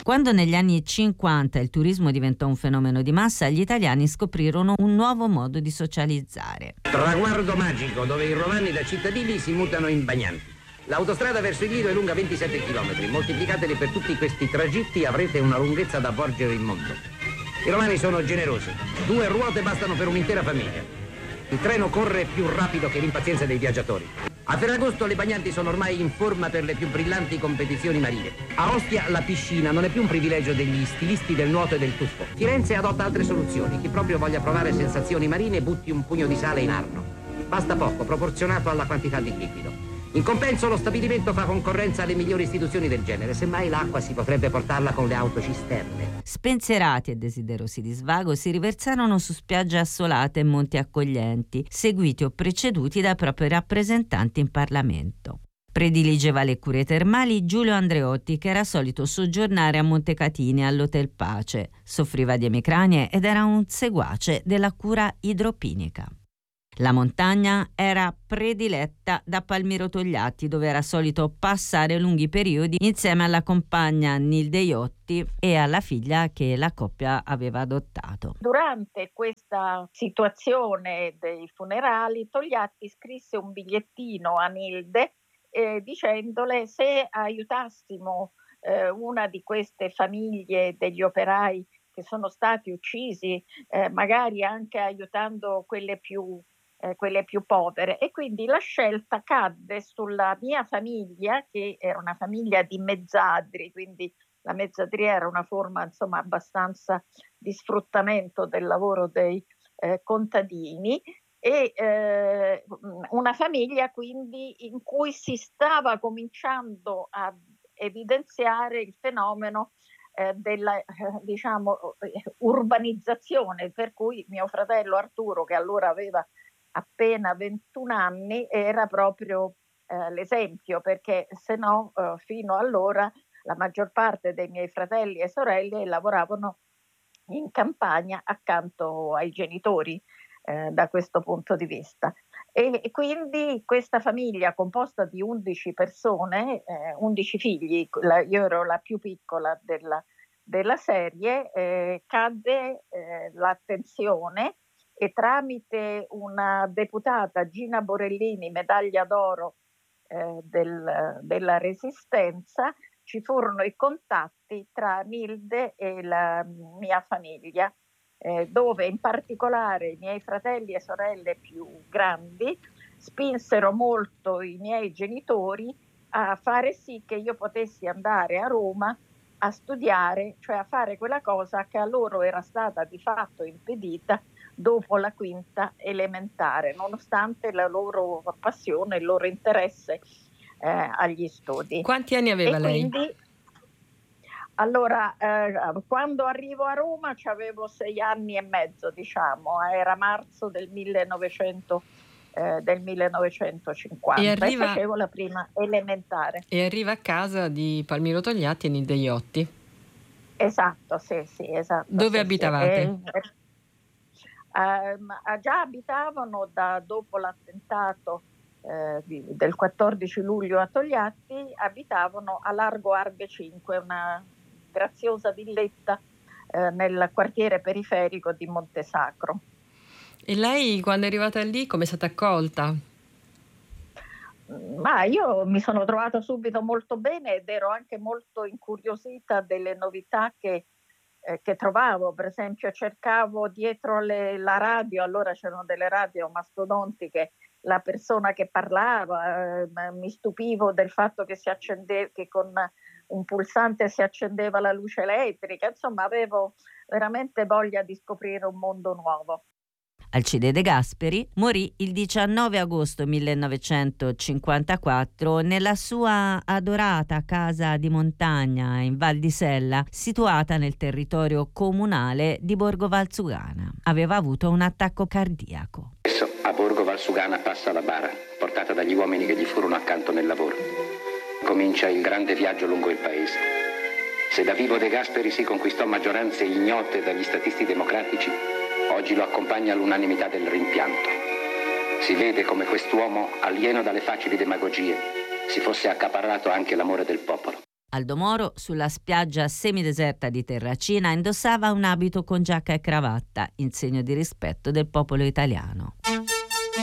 Quando negli anni 50 il turismo diventò un fenomeno di massa, gli italiani scoprirono un nuovo modo di socializzare. Traguardo magico dove i romani da cittadini si mutano in bagnanti. L'autostrada verso il Lido è lunga 27 km. Moltiplicateli per tutti questi tragitti, avrete una lunghezza da avvolgere il mondo. I romani sono generosi. 2 ruote bastano per un'intera famiglia. Il treno corre più rapido che l'impazienza dei viaggiatori. A Ferragosto le bagnanti sono ormai in forma per le più brillanti competizioni marine. A Ostia la piscina non è più un privilegio degli stilisti del nuoto e del tuffo. Firenze adotta altre soluzioni. Chi proprio voglia provare sensazioni marine butti un pugno di sale in Arno. Basta poco, proporzionato alla quantità di liquido. In compenso lo stabilimento fa concorrenza alle migliori istituzioni del genere. Semmai l'acqua si potrebbe portarla con le autocisterne. Spensierati e desiderosi di svago si riversarono su spiagge assolate e monti accoglienti, seguiti o preceduti dai propri rappresentanti in Parlamento. Prediligeva le cure termali Giulio Andreotti, che era solito soggiornare a Montecatini all'Hotel Pace. Soffriva di emicranie ed era un seguace della cura idropinica. La montagna era prediletta da Palmiro Togliatti, dove era solito passare lunghi periodi insieme alla compagna Nilde Iotti e alla figlia che la coppia aveva adottato. Durante questa situazione dei funerali, Togliatti scrisse un bigliettino a Nilde dicendole: se aiutassimo una di queste famiglie degli operai che sono stati uccisi, magari anche aiutando quelle più povere. E quindi la scelta cadde sulla mia famiglia, che era una famiglia di mezzadri, quindi la mezzadria era una forma insomma abbastanza di sfruttamento del lavoro dei contadini, e una famiglia quindi in cui si stava cominciando a evidenziare il fenomeno della urbanizzazione, per cui mio fratello Arturo, che allora aveva appena 21 anni, era proprio l'esempio, perché se no fino allora la maggior parte dei miei fratelli e sorelle lavoravano in campagna accanto ai genitori da questo punto di vista. E quindi questa famiglia composta di 11 persone, 11 figli, io ero la più piccola della serie, cadde l'attenzione, e tramite una deputata, Gina Borellini, medaglia d'oro della Resistenza, ci furono i contatti tra Nilde e la mia famiglia, dove in particolare i miei fratelli e sorelle più grandi spinsero molto i miei genitori a fare sì che io potessi andare a Roma a studiare, cioè a fare quella cosa che a loro era stata di fatto impedita dopo la quinta elementare, nonostante la loro passione, il loro interesse agli studi. Quanti anni aveva lei? Quindi, allora, quando arrivo a Roma avevo 6 anni e mezzo, diciamo, era marzo del 1950, e facevo la prima elementare. E arriva a casa di Palmiro Togliatti e Nilde Iotti. Esatto, sì, esatto. Dove abitavate? Già abitavano dopo l'attentato del 14 luglio a Togliatti, abitavano a Largo Arbe 5, una graziosa villetta nel quartiere periferico di Montesacro. E lei, quando è arrivata lì, come è stata accolta? Ma io mi sono trovata subito molto bene ed ero anche molto incuriosita delle novità che trovavo. Per esempio cercavo dietro la radio, allora c'erano delle radio mastodontiche, la persona che parlava, mi stupivo del fatto che che con un pulsante si accendeva la luce elettrica, insomma avevo veramente voglia di scoprire un mondo nuovo. Alcide De Gasperi morì il 19 agosto 1954 nella sua adorata casa di montagna in Val di Sella, situata nel territorio comunale di Borgo Valsugana. Aveva avuto un attacco cardiaco. Adesso a Borgo Valsugana passa la bara, portata dagli uomini che gli furono accanto nel lavoro. Comincia il grande viaggio lungo il paese. Se da vivo De Gasperi si conquistò maggioranze ignote dagli statisti democratici, oggi lo accompagna l'unanimità del rimpianto. Si vede come quest'uomo, alieno dalle facili demagogie, si fosse accaparrato anche l'amore del popolo. Aldo Moro, sulla spiaggia semideserta di Terracina, indossava un abito con giacca e cravatta, in segno di rispetto del popolo italiano.